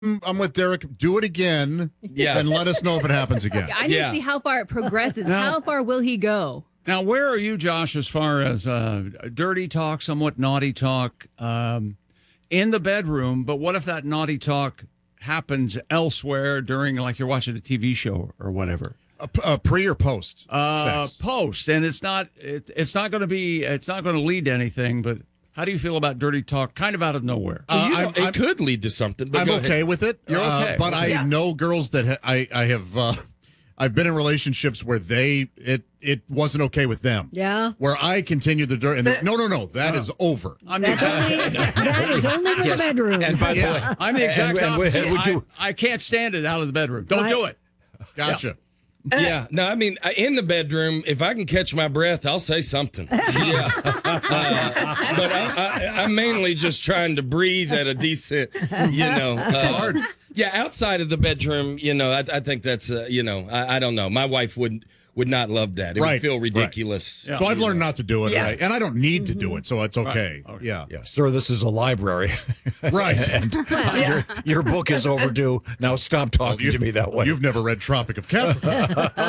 I'm with Derek. Do it again. Yeah. And let us know if it happens again. I need to see how far it progresses. How far will he go? Now, where are you, Josh, as far as dirty talk, somewhat naughty talk in the bedroom? But what if that naughty talk happens elsewhere during, like, you're watching a TV show or whatever? Pre or post? Sex. Post, and it's not going to lead to anything. But how do you feel about dirty talk, kind of out of nowhere? It could lead to something. But I'm okay with it. You're okay. But I know girls that I have. I've been in relationships where it wasn't okay with them. Yeah. Where I continued the dirt. And no, that is over. I'm the That is only for the bedroom. And by the way, I'm the exact opposite. would you- I can't stand it out of the bedroom. Don't do it. Gotcha. Yeah, no, I mean, in the bedroom, if I can catch my breath, I'll say something. Yeah. But I'm mainly just trying to breathe at a decent, It's hard. Yeah, outside of the bedroom, I think that's, I don't know. My wife would not love that. It would feel ridiculous. Right. So I've learned not to do it, right? And I don't need to do it, so it's okay. Right. Yeah. Yeah, sir, this is a library. Right. And your book is overdue. Now stop talking to me that way. You've never read Tropic of Capricorn.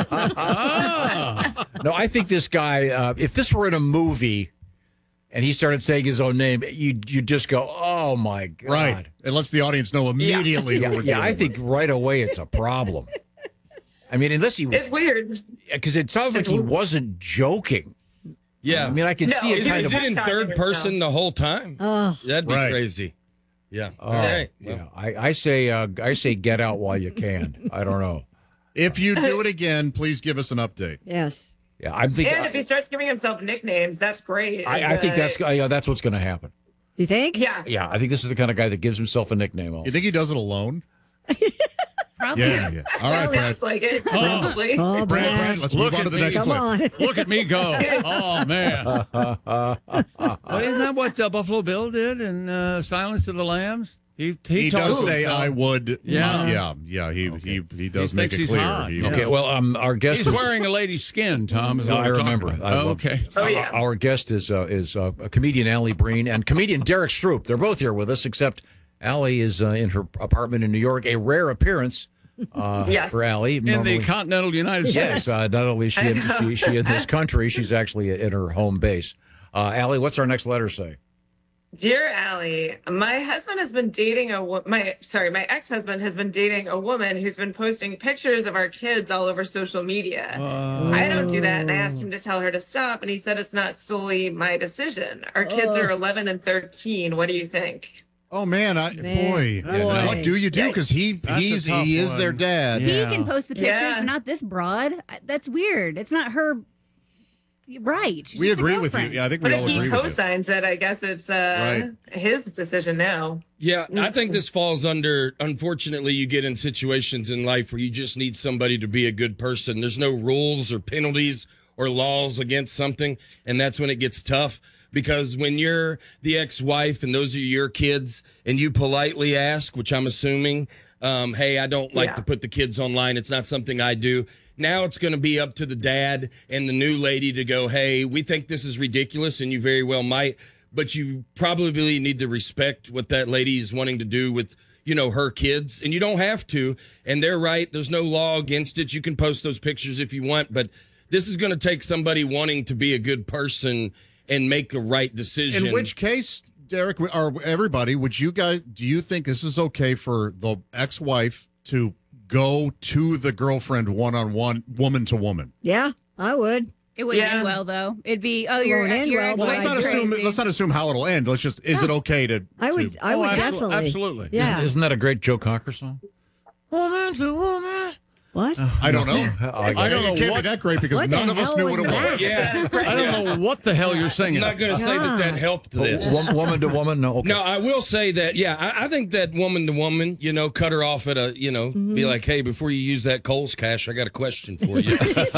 No, I think this guy, if this were in a movie and he started saying his own name, you'd just go, oh, my God. Right. It lets the audience know immediately who we're dealing I think right away it's a problem. I mean, unless he was... It's weird. Because it sounds like he wasn't joking. Yeah. I mean, I can see it Is kind of... it in third person the whole time? Oh. That'd be crazy. Yeah. Yeah. I say get out while you can. I don't know. If you do it again, please give us an update. Yes. Yeah, I'm thinking... And if he starts giving himself nicknames, that's great. I think that's what's going to happen. You think? Yeah. Yeah, I think this is the kind of guy that gives himself a nickname. You think he does it alone? Probably. Yeah. All right, Brad. Sounds like it. Probably. Oh, Brad, let's move on to the next Come clip. on. Look at me go. Oh, man. Well, isn't that what Buffalo Bill did in Silence of the Lambs? He does say I would. Yeah. He does He make thinks it he's clear. hot. Okay, well, our guest He's wearing a lady's skin, Tom. Is No, what I we're talking remember. about. Okay. Oh, yeah. Our guest is comedian Allie Breen and comedian Derek Stroop. They're both here with us, except Allie is in her apartment in New York. A rare appearance for Allie. In the continental United States. Yes, not only is she in this country, she's actually in her home base. Allie, what's our next letter say? Dear Allie, my husband has been dating my ex-husband has been dating a woman who's been posting pictures of our kids all over social media. I don't do that, and I asked him to tell her to stop, and he said it's not solely my decision. Our kids are 11 and 13. What do you think? Oh man, boy, what do you do? Because he is their dad. He can post the pictures, Yeah. but not this broad. That's weird. It's not her. Right. She's We just a agree with you. girlfriend. Yeah, I think But we if all he agree with you. co-signs it, I guess it's his decision now. Yeah, I think this falls under, unfortunately, you get in situations in life where you just need somebody to be a good person. There's no rules or penalties or laws against something, and that's when it gets tough. Because when you're the ex-wife and those are your kids, and you politely ask, which I'm assuming, hey, I don't like to put the kids online. It's not something I do. Now it's going to be up to the dad and the new lady to go, hey, we think this is ridiculous, and you very well might, but you probably need to respect what that lady is wanting to do with, her kids. And you don't have to. And they're right. There's no law against it. You can post those pictures if you want, but this is going to take somebody wanting to be a good person and make a right decision. In which case, Derek, or everybody, do you think this is okay for the ex-wife to go to the girlfriend one-on-one, woman to woman? Yeah, I would. It wouldn't end well, though. It'd be, you're won't end well. ex-wife Let's not assume how it'll end. Is it okay to? I would definitely. Absolutely. Yeah. Isn't that a great Joe Cocker song? Woman to woman. What? I don't know. I don't know it can't what- be that great because What none the of us hell knew was what it that? was. Yeah. I don't know what the hell you're singing. I'm not going to say that helped this. Woman to woman? No, okay. No, I will say that, I think that woman to woman, cut her off at a, be like, hey, before you use that Kohl's cash, I got a question for you.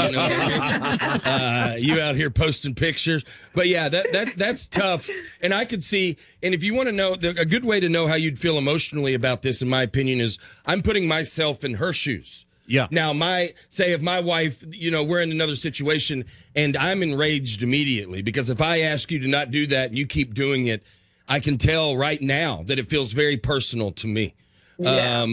You out here posting pictures. But yeah, that's tough. And I could see, and if you want to know, a good way to know how you'd feel emotionally about this, in my opinion, is I'm putting myself in her shoes. Yeah. Now, if my wife, we're in another situation and I'm enraged immediately because if I ask you to not do that and you keep doing it, I can tell right now that it feels very personal to me. Yeah.